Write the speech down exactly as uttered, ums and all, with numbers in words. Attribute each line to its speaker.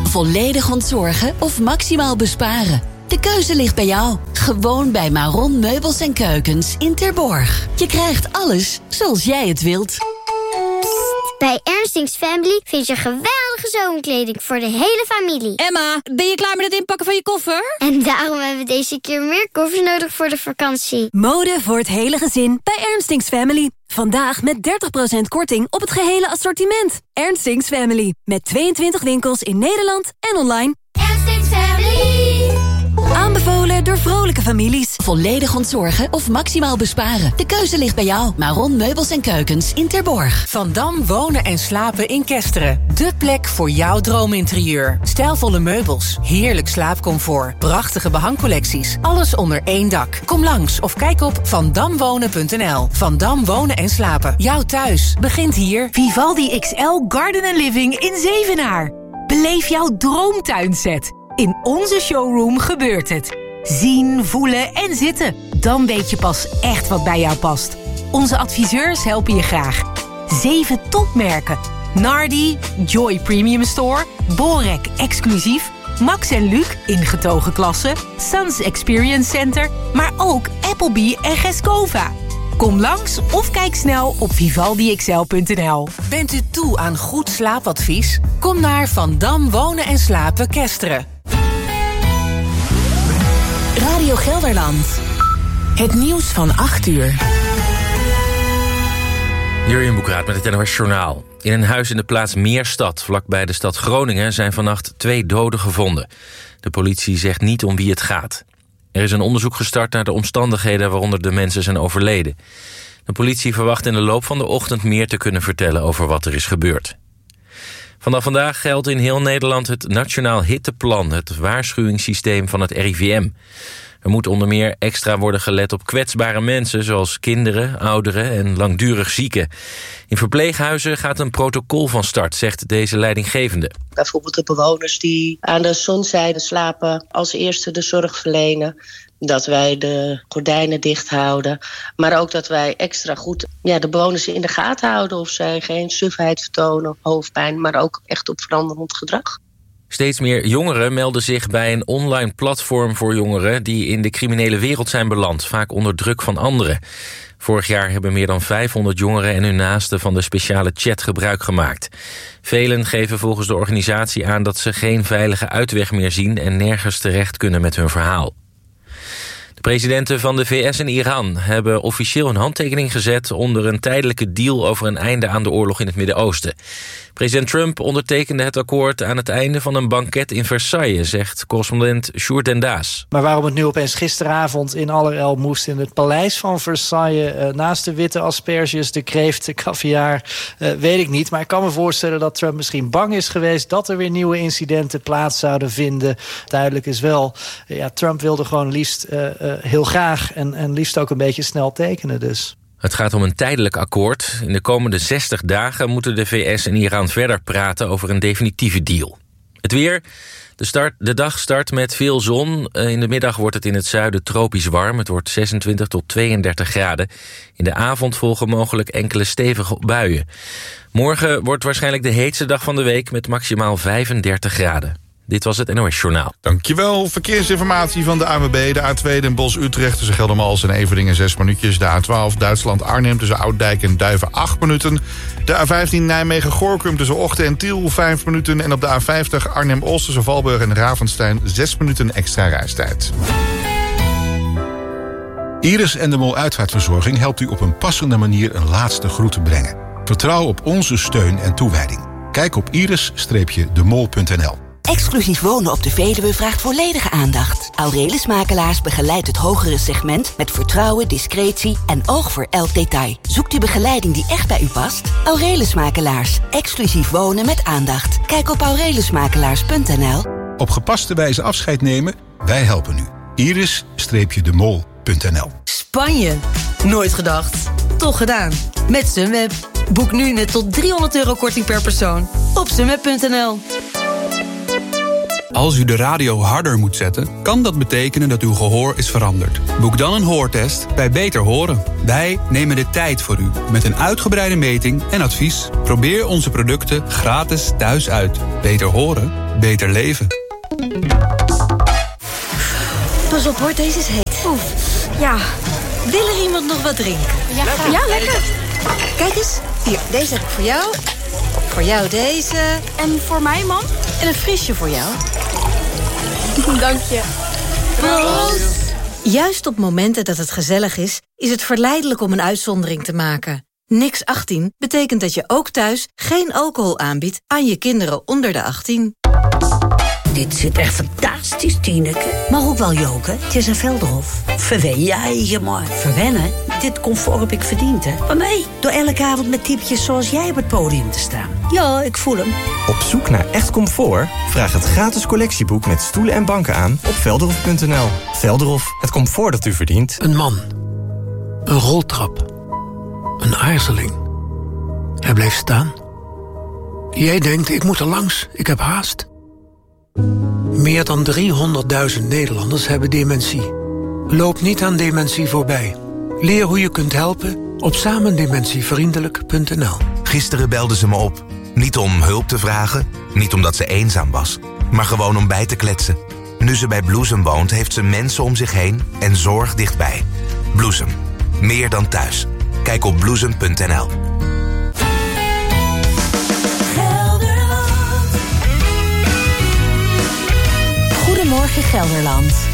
Speaker 1: Volledig ontzorgen of maximaal besparen? De keuze ligt bij jou. Gewoon bij Maron Meubels en Keukens in Terborg. Je krijgt alles zoals jij het wilt.
Speaker 2: Bij Ernstings Family vind je geweldige zomerkleding voor de hele familie.
Speaker 3: Emma, ben je klaar met het inpakken van je koffer?
Speaker 2: En daarom hebben we deze keer meer koffers nodig voor de vakantie.
Speaker 4: Mode voor het hele gezin bij Ernstings Family. Vandaag met dertig procent korting op het gehele assortiment. Ernstings Family. Met tweeëntwintig winkels in Nederland en online.
Speaker 2: Ernstings Family.
Speaker 4: Aanbevolen door vrolijke families.
Speaker 1: Volledig ontzorgen of maximaal besparen? De keuze ligt bij jou. Maron Meubels en Keukens in Terborg.
Speaker 5: Van Dam wonen en slapen in Kesteren. De plek voor jouw droominterieur. Stijlvolle meubels, heerlijk slaapcomfort, prachtige behangcollecties. Alles onder één dak. Kom langs of kijk op vandamwonen punt n l. Van Dam wonen en slapen. Jouw thuis begint hier.
Speaker 6: Vivaldi X L Garden and Living in Zevenaar. Beleef jouw droomtuinset. In onze showroom gebeurt het. Zien, voelen en zitten. Dan weet je pas echt wat bij jou past. Onze adviseurs helpen je graag. Zeven topmerken. Nardi, Joy Premium Store, Borek Exclusief, Max en Luc ingetogen klasse, Sans Experience Center, maar ook Applebee en Gescova. Kom langs of kijk snel op vivaldi x l punt n l.
Speaker 5: Bent u toe aan goed slaapadvies? Kom naar Van Dam wonen en slapen Kesteren.
Speaker 1: Radio Gelderland.
Speaker 5: Het nieuws van acht uur.
Speaker 7: Jurjen Boekraat met het N O S Journaal. In een huis in de plaats Meerstad, vlakbij de stad Groningen, zijn vannacht twee doden gevonden. De politie zegt niet om wie het gaat. Er is een onderzoek gestart naar de omstandigheden waaronder de mensen zijn overleden. De politie verwacht in de loop van de ochtend meer te kunnen vertellen over wat er is gebeurd. Vanaf vandaag geldt in heel Nederland het Nationaal Hitteplan, het waarschuwingssysteem van het R I V M. Er moet onder meer extra worden gelet op kwetsbare mensen, zoals kinderen, ouderen en langdurig zieken. In verpleeghuizen gaat een protocol van start, zegt deze leidinggevende.
Speaker 8: Bijvoorbeeld de bewoners die aan de zonzijde slapen, als eerste de zorg verlenen. Dat wij de gordijnen dicht houden. Maar ook dat wij extra goed ja, de bewoners in de gaten houden of zij geen sufheid vertonen, hoofdpijn, maar ook echt op veranderend gedrag.
Speaker 7: Steeds meer jongeren melden zich bij een online platform voor jongeren die in de criminele wereld zijn beland, vaak onder druk van anderen. Vorig jaar hebben meer dan vijfhonderd jongeren en hun naasten van de speciale chat gebruik gemaakt. Velen geven volgens de organisatie aan dat ze geen veilige uitweg meer zien en nergens terecht kunnen met hun verhaal. De presidenten van de V S en Iran hebben officieel een handtekening gezet onder een tijdelijke deal over een einde aan de oorlog in het Midden-Oosten. President Trump ondertekende het akkoord aan het einde van een banket in Versailles, zegt correspondent Sjoerd den Daas.
Speaker 9: Maar waarom het nu opeens gisteravond in allerijl moest in het paleis van Versailles, uh, naast de witte asperges, de kreeft, de caviar, uh, weet ik niet. Maar ik kan me voorstellen dat Trump misschien bang is geweest dat er weer nieuwe incidenten plaats zouden vinden. Duidelijk is wel, uh, ja, Trump wilde gewoon liefst uh, uh, heel graag en, en liefst ook een beetje snel tekenen dus.
Speaker 7: Het gaat om een tijdelijk akkoord. In de komende zestig dagen moeten de V S en Iran verder praten over een definitieve deal. Het weer. De, start, de dag start met veel zon. In de middag wordt het in het zuiden tropisch warm. Het wordt zesentwintig tot tweeëndertig graden. In de avond volgen mogelijk enkele stevige buien. Morgen wordt waarschijnlijk de heetste dag van de week met maximaal vijfendertig graden. Dit was het N O S Journaal.
Speaker 10: Dankjewel. Verkeersinformatie van de A N W B. De A twee Den Bosch-Utrecht tussen Geldermalsen en Everdingen zes minuutjes. De A twaalf Duitsland-Arnhem tussen Ouddijk en Duiven acht minuten. De A vijftien Nijmegen-Gorinchem tussen Ochten en Tiel vijf minuten. En op de A vijftig Arnhem-Oost tussen Valburg en Ravenstein zes minuten extra reistijd.
Speaker 11: Iris en de Mol Uitvaartverzorging helpt u op een passende manier een laatste groet te brengen. Vertrouw op onze steun en toewijding. Kijk op iris de mol punt n l.
Speaker 1: Exclusief wonen op de Veluwe vraagt volledige aandacht. Aurelius Makelaars begeleidt het hogere segment met vertrouwen, discretie en oog voor elk detail. Zoekt u begeleiding die echt bij u past? Aurelius Makelaars. Exclusief wonen met aandacht. Kijk op aurelius makelaars punt n l.
Speaker 11: Op gepaste wijze afscheid nemen? Wij helpen u. iris de mol punt n l.
Speaker 3: Spanje. Nooit gedacht. Toch gedaan. Met Sunweb. Boek nu net tot driehonderd euro korting per persoon op sunweb punt n l.
Speaker 12: Als u de radio harder moet zetten, kan dat betekenen dat uw gehoor is veranderd. Boek dan een hoortest bij Beter Horen. Wij nemen de tijd voor u met een uitgebreide meting en advies. Probeer onze producten gratis thuis uit. Beter Horen beter leven.
Speaker 13: Pas op hoor, deze is heet. Oeh, ja. Wil er iemand nog wat drinken?
Speaker 14: Ja, lekker. Ja, lekker.
Speaker 13: Kijk eens, hier, deze heb ik voor jou. Voor jou deze.
Speaker 14: En voor mij, man?
Speaker 13: En een frisje voor jou.
Speaker 14: Dank je.
Speaker 13: Proost. Juist op momenten dat het gezellig is, is het verleidelijk om een uitzondering te maken. Niks achttien betekent dat je ook thuis geen alcohol aanbiedt aan je kinderen onder de achttien.
Speaker 15: Dit zit echt fantastisch, Tineke. Maar ook wel joken. Het is een Velderhof. Verwen jij je maar. Verwennen? Dit comfort heb ik verdiend, hè. Maar nee, door elke avond met typjes zoals jij op het podium te staan. Ja, ik voel hem.
Speaker 16: Op zoek naar echt comfort? Vraag het gratis collectieboek met stoelen en banken aan op velderhof punt n l. Velderhof, het comfort dat u verdient.
Speaker 17: Een man. Een roltrap. Een aarzeling. Hij bleef staan. Jij denkt, ik moet er langs. Ik heb haast. Meer dan driehonderdduizend Nederlanders hebben dementie. Loop niet aan dementie voorbij. Leer hoe je kunt helpen op samendementievriendelijk punt n l.
Speaker 18: Gisteren belde ze me op. Niet om hulp te vragen, niet omdat ze eenzaam was, maar gewoon om bij te kletsen. Nu ze bij Bloesem woont, heeft ze mensen om zich heen en zorg dichtbij. Bloesem. Meer dan thuis. Kijk op bloesem punt n l.
Speaker 19: Goedemorgen Gelderland.